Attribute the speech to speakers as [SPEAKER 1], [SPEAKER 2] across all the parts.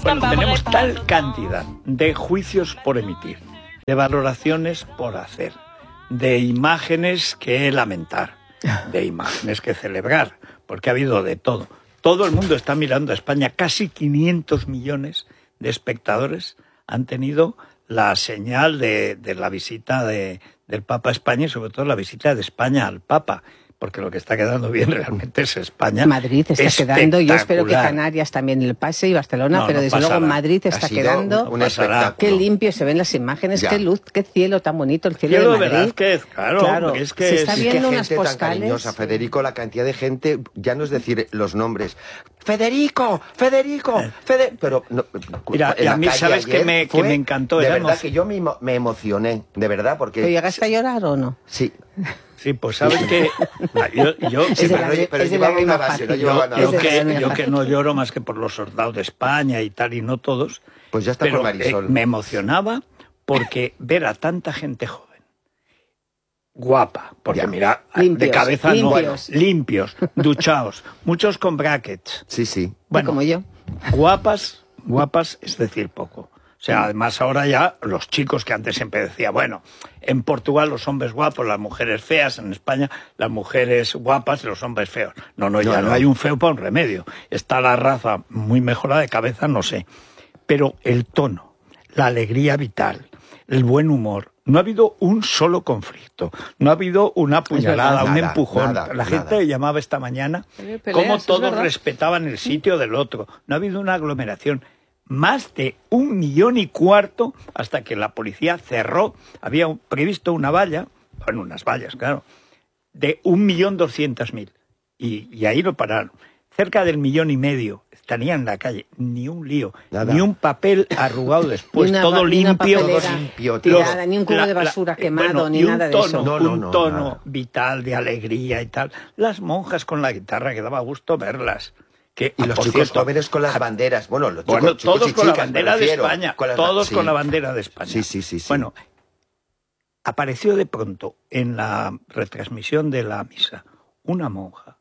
[SPEAKER 1] Bueno, tenemos tal cantidad de juicios por emitir, de valoraciones por hacer, de imágenes que lamentar, de imágenes que celebrar, porque ha habido de todo. Todo el mundo está mirando a España. Casi 500 millones de espectadores han tenido la señal de la visita del Papa a España y sobre todo la visita de España al Papa. Porque lo que está quedando bien realmente es España.
[SPEAKER 2] Madrid está quedando, yo espero que Canarias también le pase y Barcelona, pero desde luego Madrid está quedando. Qué limpio se ven las imágenes, qué luz, qué cielo tan bonito, el cielo de Madrid.
[SPEAKER 1] Claro, es que
[SPEAKER 2] se está viendo unas postales.
[SPEAKER 3] Tan cariñosa, Federico, la cantidad de gente, ya no es decir los nombres. Federico, pero no,
[SPEAKER 1] mira, y a mí sabes que me encantó.
[SPEAKER 3] De verdad que yo me emocioné, de verdad, porque.
[SPEAKER 2] ¿Pero llegaste a llorar o no?
[SPEAKER 3] Sí.
[SPEAKER 1] Sí, pues sabes que yo que no lloro más que por los soldados de España y tal, y no todos.
[SPEAKER 3] Pues ya está
[SPEAKER 1] pero,
[SPEAKER 3] por Marisol.
[SPEAKER 1] Me emocionaba porque ver a tanta gente joven, guapa, porque mira,
[SPEAKER 2] limpios,
[SPEAKER 1] de cabeza
[SPEAKER 2] limpios.
[SPEAKER 1] Duchados, muchos con brackets.
[SPEAKER 3] Sí.
[SPEAKER 1] Bueno,
[SPEAKER 2] como yo.
[SPEAKER 1] Guapas, es decir, poco. O sea, además ahora ya los chicos que antes siempre decía, bueno, en Portugal los hombres guapos, las mujeres feas, en España las mujeres guapas y los hombres feos. No hay un feo para un remedio. Está la raza muy mejorada de cabeza, no sé. Pero el tono, la alegría vital, el buen humor, no ha habido un solo conflicto, no ha habido una puñalada, un empujón. La gente llamaba esta mañana cómo todos respetaban el sitio del otro. No ha habido una aglomeración. Más de 1,4 millones hasta que la policía cerró. Había previsto una valla, bueno, unas vallas, claro, de 1.200.000. Y ahí lo pararon. Cerca del 1,5 millones estarían en la calle. Ni un lío, ni un papel arrugado después, todo limpio.
[SPEAKER 2] Tirada, ni un cubo de basura quemado, ni nada de eso.
[SPEAKER 1] Un tono vital, de alegría y tal. Las monjas con la guitarra, que daba gusto verlas.
[SPEAKER 3] Y los chicos jóvenes con las banderas. Bueno,
[SPEAKER 1] todos con la bandera de España. Todos con la bandera de España.
[SPEAKER 3] Sí.
[SPEAKER 1] Bueno, apareció de pronto en la retransmisión de la misa una monja,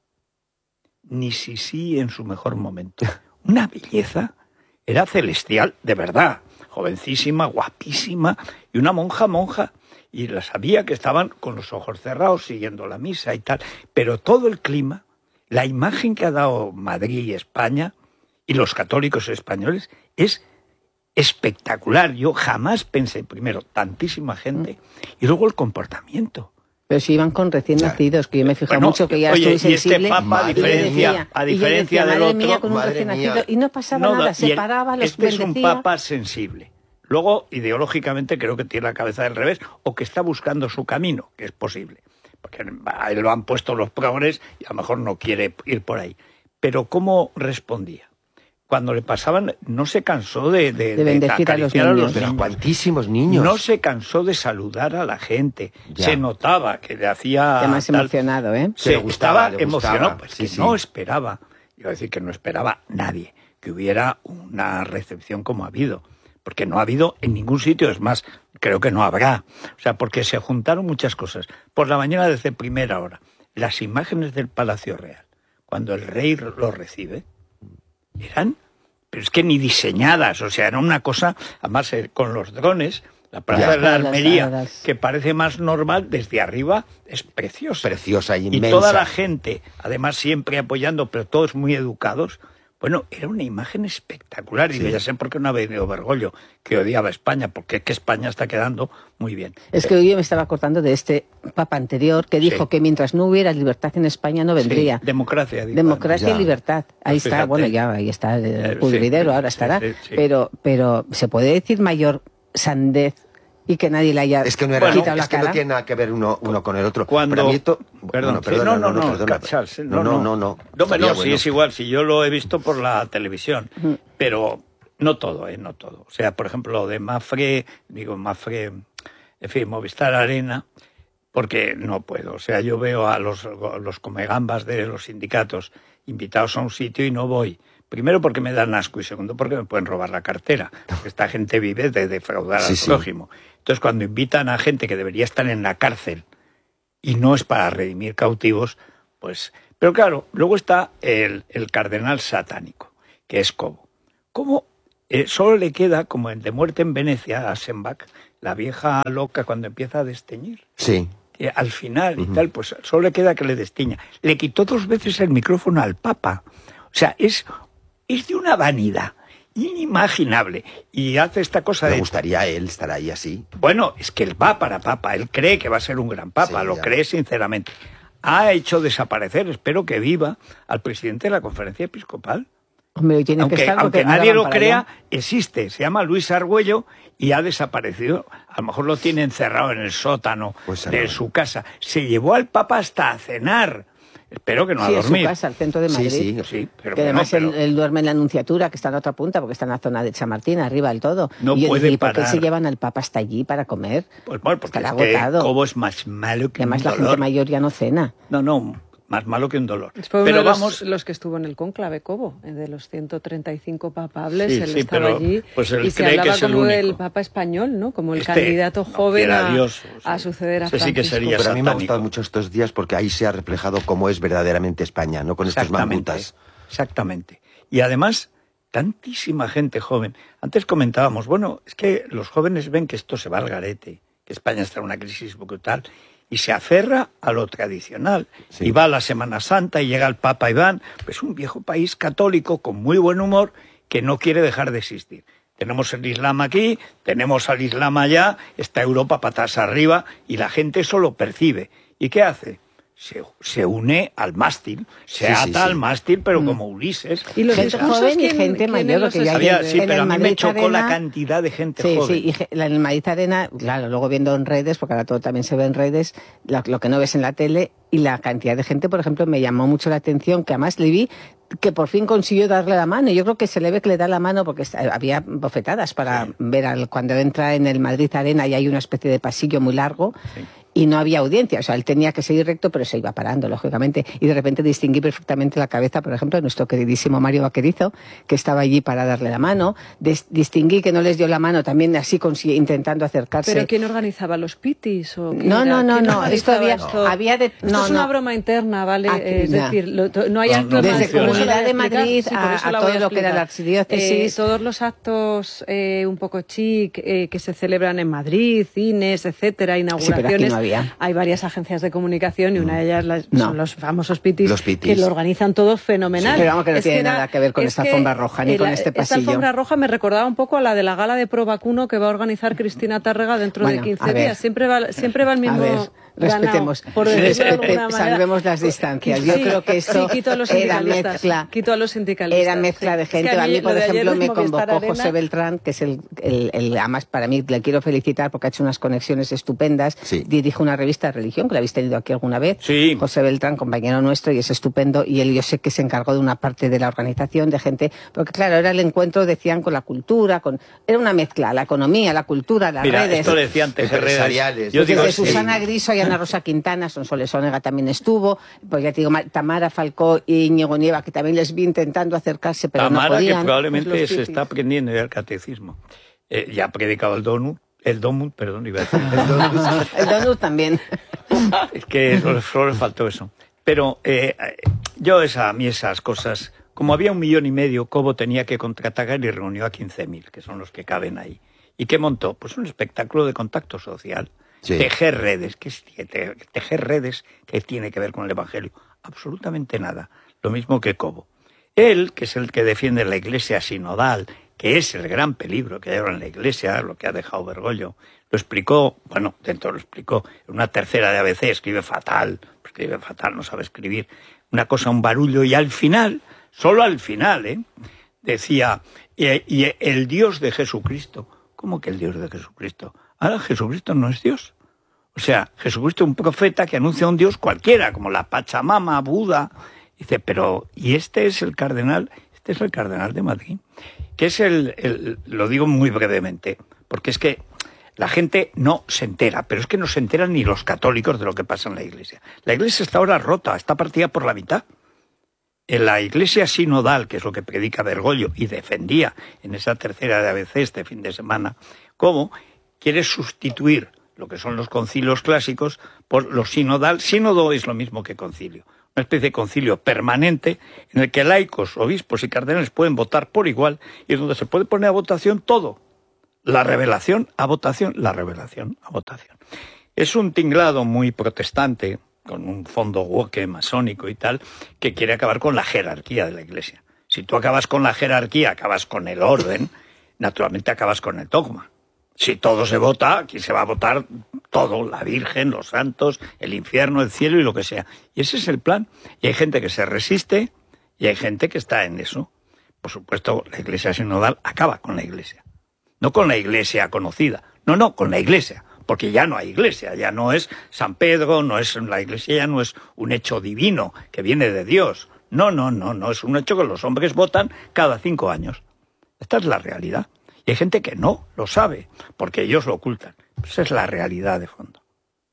[SPEAKER 1] ni Sisi en su mejor momento. Una belleza, era celestial, de verdad. Jovencísima, guapísima, y una monja. Y la sabía que estaban con los ojos cerrados siguiendo la misa y tal. Pero todo el clima. La imagen que ha dado Madrid y España y los católicos españoles es espectacular. Yo jamás pensé, primero, tantísima gente y luego el comportamiento.
[SPEAKER 2] Pero si iban con recién nacidos, que yo me fijo mucho que ya estoy sensible.
[SPEAKER 1] Y este Papa, a diferencia del otro,
[SPEAKER 2] mía, con un recién nacido, y no pasaba nada, se paraba, los bendecía.
[SPEAKER 1] Es un Papa sensible. Luego, ideológicamente, creo que tiene la cabeza del revés o que está buscando su camino, que es posible. Porque a él lo han puesto los progres y a lo mejor no quiere ir por ahí. Pero ¿cómo respondía? Cuando le pasaban, no se cansó de
[SPEAKER 2] bendecir a los niños.
[SPEAKER 3] Pero cuantísimos niños.
[SPEAKER 1] No se cansó de saludar a la gente. Ya. Se notaba que le hacía...
[SPEAKER 2] Además emocionado, ¿eh?
[SPEAKER 1] Se estaba emocionado, pues que no esperaba. Iba a decir que no esperaba nadie que hubiera una recepción como ha habido. Porque no ha habido en ningún sitio, es más, creo que no habrá. O sea, porque se juntaron muchas cosas. Por la mañana, desde primera hora, las imágenes del Palacio Real, cuando el rey lo recibe, eran, pero es que ni diseñadas, o sea, era una cosa, además con los drones, la Plaza de la Armería, que parece más normal, desde arriba es preciosa.
[SPEAKER 3] Preciosa y inmensa.
[SPEAKER 1] Y toda la gente, además siempre apoyando, pero todos muy educados. Bueno, era una imagen espectacular y ya sé por qué no ha venido Bergoglio, que odiaba a España, porque es que España está quedando muy bien.
[SPEAKER 2] Es que hoy yo me estaba acordando de este papa anterior que dijo que mientras no hubiera libertad en España no vendría.
[SPEAKER 1] Democracia.
[SPEAKER 2] Democracia y libertad. Ahí está, fíjate. Bueno, ya ahí está el pudridero, ahora estará. Pero ¿se puede decir mayor sandez y que nadie le haya
[SPEAKER 3] quitado la cara? No tiene nada que ver uno con el otro.
[SPEAKER 1] Cuando...
[SPEAKER 3] Perdona.
[SPEAKER 1] No, sí, es igual, si yo lo he visto por la televisión, pero no todo, no todo. O sea, por ejemplo, lo de Mafre, en fin, Movistar Arena, porque no puedo. O sea, yo veo a los comegambas de los sindicatos invitados a un sitio y no voy. Primero porque me dan asco y segundo porque me pueden robar la cartera. Esta gente vive de defraudar al prójimo. Entonces, cuando invitan a gente que debería estar en la cárcel y no es para redimir cautivos, pues... Pero claro, luego está el cardenal satánico, que es Cobo. ¿Cómo solo le queda, como en De muerte en Venecia, a Aschenbach, la vieja loca cuando empieza a desteñir.
[SPEAKER 3] Sí.
[SPEAKER 1] Al final y tal, pues solo le queda que le destiña. Le quitó 2 veces el micrófono al Papa. O sea, es de una vanidad inimaginable. Y hace esta cosa
[SPEAKER 3] ¿Le gustaría a él estar ahí así?
[SPEAKER 1] Bueno, es que él va para Papa. Él cree que va a ser un gran Papa. Sí, lo cree sinceramente. Ha hecho desaparecer, espero que viva, al presidente de la Conferencia Episcopal.
[SPEAKER 2] Hombre, tiene que estar
[SPEAKER 1] aunque nadie lo crea, existe. Se llama Luis Argüello y ha desaparecido. A lo mejor lo tiene encerrado en el sótano de su casa. Se llevó al Papa hasta a cenar. Espero que no a dormir.
[SPEAKER 2] En su casa, al centro de Madrid.
[SPEAKER 1] Sí, pero
[SPEAKER 2] que además él duerme en la Anunciatura, que está en otra punta, porque está en la zona de Chamartín, arriba del todo.
[SPEAKER 1] No
[SPEAKER 2] y
[SPEAKER 1] puede
[SPEAKER 2] ¿y
[SPEAKER 1] parar.
[SPEAKER 2] por qué se llevan al Papa hasta allí para comer?
[SPEAKER 1] Pues bueno, porque
[SPEAKER 2] estará
[SPEAKER 1] es
[SPEAKER 2] agotado.
[SPEAKER 1] Que Cobo es más malo que
[SPEAKER 2] además,
[SPEAKER 1] un dolor.
[SPEAKER 2] Además la gente mayor ya no cena.
[SPEAKER 1] No, más malo que un dolor.
[SPEAKER 4] Fue pero uno de los que estuvo en el cónclave Cobo, de los 135 papables, él estaba allí
[SPEAKER 1] pues él
[SPEAKER 4] y se hablaba como el Papa español, ¿no? Como el candidato joven a suceder a Francisco.
[SPEAKER 1] Sí que sería
[SPEAKER 3] pero a mí me ha gustado mucho estos días porque ahí se ha reflejado cómo es verdaderamente España, no con estos mambutas.
[SPEAKER 1] Exactamente. Y además, tantísima gente joven. Antes comentábamos, bueno, es que los jóvenes ven que esto se va al garete, que España está en una crisis brutal, y se aferra a lo tradicional. Sí. Y va a la Semana Santa y llega el Papa Iván, pues un viejo país católico con muy buen humor que no quiere dejar de existir. Tenemos el Islam aquí, tenemos al Islam allá, está Europa patas arriba y la gente eso lo percibe. ¿Y qué hace? Se une al mástil, se ata al mástil, pero como Ulises.
[SPEAKER 2] Y los joven y gente mayor, que ya
[SPEAKER 1] pero a mí me chocó la cantidad de gente joven.
[SPEAKER 2] Sí, y en el Madrid Arena, claro, luego viendo en redes, porque ahora todo también se ve en redes, lo que no ves en la tele, y la cantidad de gente, por ejemplo, me llamó mucho la atención, que además le vi que por fin consiguió darle la mano. Yo creo que se le ve que le da la mano porque había bofetadas para ver cuando entra en el Madrid Arena y hay una especie de pasillo muy largo. Sí. Y no había audiencia, o sea, él tenía que seguir recto, pero se iba parando, lógicamente. Y de repente distinguí perfectamente la cabeza, por ejemplo, de nuestro queridísimo Mario Vaquerizo, que estaba allí para darle la mano. Distinguí que no les dio la mano, también así intentando acercarse.
[SPEAKER 4] ¿Pero quién organizaba los pitis? ¿O
[SPEAKER 2] no, esto había
[SPEAKER 4] esto es una broma interna, ¿vale? Es decir, no hay actos...
[SPEAKER 2] Desde Comunidad de Madrid a todo lo que era la archidiócesis.
[SPEAKER 4] Todos los actos un poco chic que se celebran en Madrid, cines, etcétera, inauguraciones... Hay varias agencias de comunicación y una de ellas son los famosos pitis, que lo organizan todo fenomenal.
[SPEAKER 2] Pero vamos, que no tiene nada que ver con esta alfombra roja ni con este pasillo.
[SPEAKER 4] Esta alfombra roja me recordaba un poco a la de la gala de Pro Vacuno que va a organizar Cristina Tárrega dentro de 15 días. Siempre va el mismo...
[SPEAKER 2] Respetemos, salvemos las distancias. Yo creo que esto era mezcla.
[SPEAKER 4] Quito a los sindicalistas.
[SPEAKER 2] Era mezcla de gente. A mí, por ejemplo, me convocó José Beltrán, que es además para mí le quiero felicitar porque ha hecho unas conexiones estupendas.
[SPEAKER 3] Sí.
[SPEAKER 2] Dirige una revista de religión que la habéis tenido aquí alguna vez.
[SPEAKER 1] Sí.
[SPEAKER 2] José Beltrán, compañero nuestro, y es estupendo. Y él, yo sé que se encargó de una parte de la organización de gente, porque claro, era el encuentro, decían, con la cultura, era una mezcla, la economía, la cultura, las redes.
[SPEAKER 1] Esto decían
[SPEAKER 3] empresariales.
[SPEAKER 2] Yo digo, Susana Griso y Ana Rosa Quintana, Sonsoles Onega también estuvo, pues ya te digo, Tamara Falcó y Íñigo Nieva, que también les vi intentando acercarse, pero
[SPEAKER 1] Tamara,
[SPEAKER 2] no podían.
[SPEAKER 1] Que probablemente se está aprendiendo ya el catecismo. Ya ha predicado el Donut, iba a decir.
[SPEAKER 2] El Donut también.
[SPEAKER 1] Es que solo le faltó eso. Pero a mí esas cosas, como había 1,5 millones, Cobo tenía que contraatacar y reunió a 15.000, que son los que caben ahí. ¿Y qué montó? Pues un espectáculo de contacto social. Sí. Tejer redes, tejer redes que tiene que ver con el Evangelio. Absolutamente nada. Lo mismo que Cobo. Él, que es el que defiende la Iglesia sinodal, que es el gran peligro que hay ahora en la Iglesia, lo que ha dejado Bergoglio, lo explicó, en una tercera de ABC, escribe fatal, no sabe escribir, una cosa, un barullo, y al final, solo al final, decía, y el Dios de Jesucristo. ¿Cómo que el Dios de Jesucristo? Ahora Jesucristo no es Dios. O sea, Jesucristo es un profeta que anuncia a un Dios cualquiera, como la Pachamama, Buda. Dice, pero, ¿y este es el cardenal? Este es el cardenal de Madrid. Que es lo digo muy brevemente, porque es que la gente no se entera, pero es que no se enteran ni los católicos de lo que pasa en la Iglesia. La Iglesia está ahora rota, está partida por la mitad. En la Iglesia sinodal, que es lo que predica Bergoglio y defendía en esa tercera de ABC este fin de semana, ¿cómo? Quiere sustituir lo que son los concilios clásicos por lo sinodal. Sínodo es lo mismo que concilio. una especie de concilio permanente en el que laicos, obispos y cardenales pueden votar por igual y donde se puede poner a votación todo. La revelación a votación, la revelación a votación. Es un tinglado muy protestante, con un fondo woke masónico y tal, que quiere acabar con la jerarquía de la Iglesia. Si tú acabas con la jerarquía, acabas con el orden, naturalmente acabas con el dogma. Si todo se vota, aquí se va a votar todo, la Virgen, los santos, el infierno, el cielo y lo que sea. Y ese es el plan. Y hay gente que se resiste y hay gente que está en eso. Por supuesto, la Iglesia sinodal acaba con la Iglesia. No con la Iglesia conocida. No, con la Iglesia. Porque ya no hay Iglesia, ya no es San Pedro, la Iglesia ya no es un hecho divino que viene de Dios. No, es un hecho que los hombres votan cada 5 años. Esta es la realidad. Y hay gente que no lo sabe, porque ellos lo ocultan. Esa es la realidad de fondo.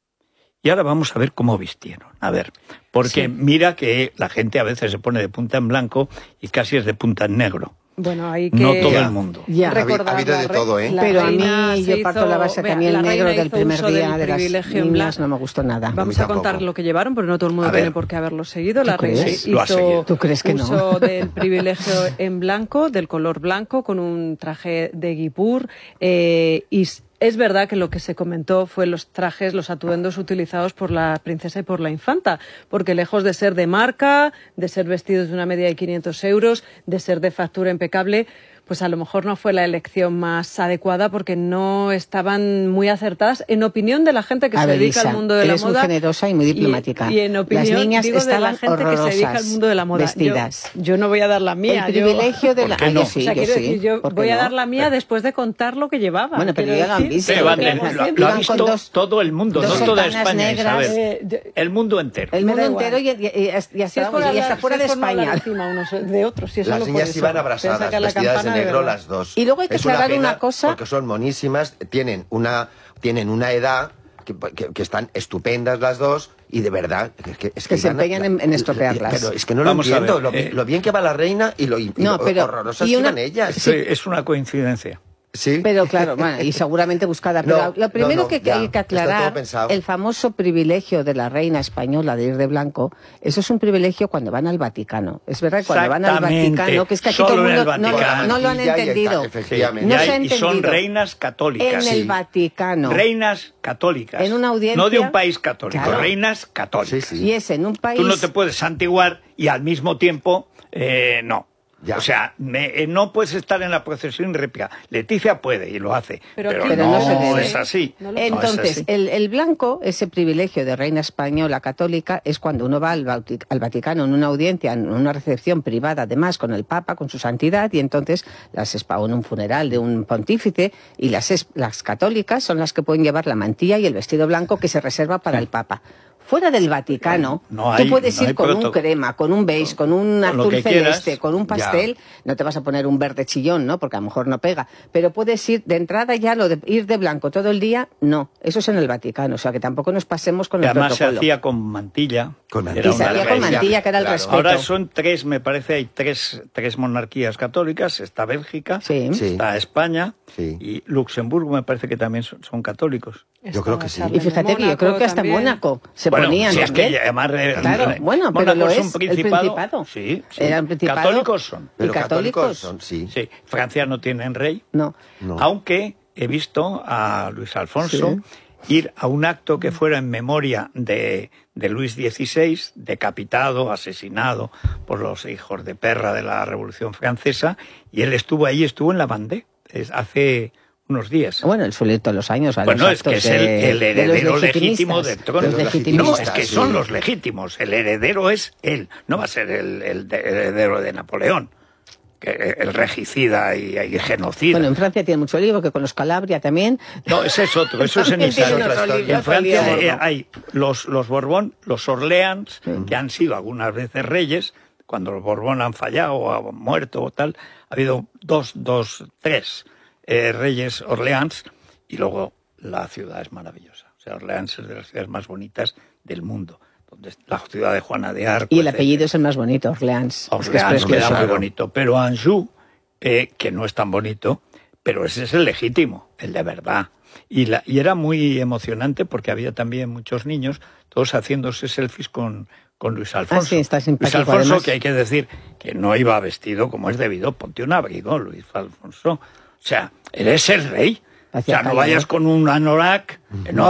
[SPEAKER 1] Y ahora vamos a ver cómo vistieron. A ver, porque mira que la gente a veces se pone de punta en blanco y casi es de punta en negro.
[SPEAKER 4] Bueno, hay que...
[SPEAKER 1] No todo el mundo.
[SPEAKER 3] Ya. Ha habido de todo, ¿eh?
[SPEAKER 2] Pero a mí, yo parto la base que a mí el negro del primer día de las niñas no me gustó nada.
[SPEAKER 4] Vamos a contar lo que llevaron, porque no todo el mundo tiene por qué haberlo seguido. La reina hizo
[SPEAKER 2] ¿Tú crees que
[SPEAKER 4] uso del privilegio en blanco, del color blanco, con un traje de guipur, y es verdad que lo que se comentó fue los trajes, los atuendos utilizados por la princesa y por la infanta, porque lejos de ser de marca, de ser vestidos de una media de 500 euros, de ser de factura impecable, pues a lo mejor no fue la elección más adecuada porque no estaban muy acertadas, en opinión de la gente que se dedica al mundo de la moda.
[SPEAKER 2] Eres muy generosa y muy diplomática.
[SPEAKER 4] Y en opinión,
[SPEAKER 2] las niñas
[SPEAKER 4] digo,
[SPEAKER 2] estaban
[SPEAKER 4] de la gente que se dedica al mundo de la moda.
[SPEAKER 2] Vestidas.
[SPEAKER 4] Yo no voy a dar la mía.
[SPEAKER 2] El privilegio de la...
[SPEAKER 1] no?
[SPEAKER 2] Yo sí,
[SPEAKER 4] o sea, quiero
[SPEAKER 2] sí.
[SPEAKER 4] decir, yo voy a dar la mía después de contar lo que llevaba.
[SPEAKER 2] Bueno, pero ya lo han visto.
[SPEAKER 1] Lo ha visto todo el mundo, no toda España, Isabel. El mundo entero.
[SPEAKER 2] El mundo entero y hasta fuera de España.
[SPEAKER 4] Unos de otros, si eso
[SPEAKER 3] las niñas iban abrazadas, vestidas de negro las dos.
[SPEAKER 2] Y luego hay que aclarar una cosa.
[SPEAKER 3] Porque son monísimas, tienen una edad que están estupendas las dos y de verdad es que
[SPEAKER 2] se empeñan en estropearlas.
[SPEAKER 3] Pero es que no lo entiendo, lo bien que va la reina y lo horrorosas que van ellas.
[SPEAKER 1] Es una coincidencia.
[SPEAKER 3] Sí.
[SPEAKER 2] Pero claro, bueno, y seguramente buscada. Pero lo primero que hay que aclarar, el famoso privilegio de la reina española de ir de blanco, eso es un privilegio cuando van al Vaticano. Es verdad que cuando van al Vaticano, que es que aquí todo el mundo no lo han entendido.
[SPEAKER 1] Efectivamente. Y son reinas católicas.
[SPEAKER 2] En el Vaticano.
[SPEAKER 1] Reinas católicas.
[SPEAKER 2] En una audiencia.
[SPEAKER 1] No de un país católico,
[SPEAKER 2] claro.
[SPEAKER 1] Reinas católicas.
[SPEAKER 3] Sí.
[SPEAKER 2] Y es en un país...
[SPEAKER 1] Tú no te puedes santiguar y al mismo tiempo, no.
[SPEAKER 3] Ya.
[SPEAKER 1] O sea, no puedes estar en la procesión réplica. Leticia puede y lo hace, pero
[SPEAKER 2] no
[SPEAKER 1] es así.
[SPEAKER 2] Entonces, el blanco, ese privilegio de reina española católica, es cuando uno va al Vaticano en una audiencia, en una recepción privada, además, con el Papa, con su santidad, y entonces en un funeral de un pontífice, y las católicas son las que pueden llevar la mantilla y el vestido blanco que se reserva para el Papa. Fuera del Vaticano, tú puedes ir con un crema, con un beige, con un azul celeste, con un pastel. No te vas a poner un verde chillón, ¿no? Porque a lo mejor no pega. Pero puedes ir de entrada ya, lo de ir de blanco todo el día, no. Eso es en el Vaticano. O sea, que tampoco nos pasemos con el protocolo.
[SPEAKER 1] Además se hacía con mantilla.
[SPEAKER 2] Y se hacía con mantilla, que era el respeto.
[SPEAKER 1] Ahora son tres, me parece, hay tres monarquías católicas. Está Bélgica, está España y Luxemburgo, me parece que también son católicos.
[SPEAKER 3] Yo creo que sí.
[SPEAKER 2] Y fíjate que yo creo que hasta Mónaco se ponían
[SPEAKER 1] si
[SPEAKER 2] también.
[SPEAKER 1] Es que además,
[SPEAKER 2] claro, bueno, pero lo es, el Principado.
[SPEAKER 1] Sí.
[SPEAKER 2] Era un Principado.
[SPEAKER 1] Católicos son.
[SPEAKER 3] Pero
[SPEAKER 2] ¿Y católicos
[SPEAKER 3] son, sí.
[SPEAKER 1] Francia no tienen rey.
[SPEAKER 2] No.
[SPEAKER 1] Aunque he visto a Luis Alfonso ir a un acto que fuera en memoria de Luis XVI, decapitado, asesinado por los hijos de perra de la Revolución Francesa, y él estuvo en la Vendée, hace unos días.
[SPEAKER 2] Bueno, él suele ir todos los años a
[SPEAKER 1] los
[SPEAKER 2] actos
[SPEAKER 1] es que es el heredero legítimo del trono. No, es que son los legítimos. El heredero es él. No va a ser el heredero de Napoleón, que el regicida y genocida.
[SPEAKER 2] Bueno, en Francia tiene mucho lío, que con los Calabria también.
[SPEAKER 1] No, ese es otro. Eso es en Italia. En Francia hay los Borbón, los Orleans, que han sido algunas veces reyes. Cuando los Borbón han fallado o han muerto o tal, ha habido tres reyes Orleans, y luego la ciudad es maravillosa. O sea, Orleans es de las ciudades más bonitas del mundo. Donde la ciudad de Juana de Arco.
[SPEAKER 2] Y el apellido es el más bonito, Orleans.
[SPEAKER 1] Orleans queda muy bonito. Pero Anjou, que no es tan bonito, pero ese es el legítimo, el de verdad. Y era muy emocionante porque había también muchos niños, todos haciéndose selfies con con Luis Alfonso.
[SPEAKER 2] Sí, está simpático,
[SPEAKER 1] Luis Alfonso,
[SPEAKER 2] además.
[SPEAKER 1] que hay que decir que no iba vestido como es debido, ponte un abrigo, Luis Alfonso. O sea, eres el rey. O sea, no vayas con un anorak, no